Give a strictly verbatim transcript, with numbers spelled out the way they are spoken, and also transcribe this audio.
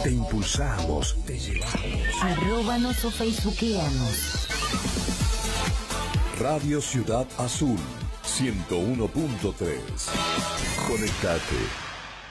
Te impulsamos, te llevamos. Arróbanos o facebookeanos. Radio Ciudad Azul, ciento uno punto tres. Conectate.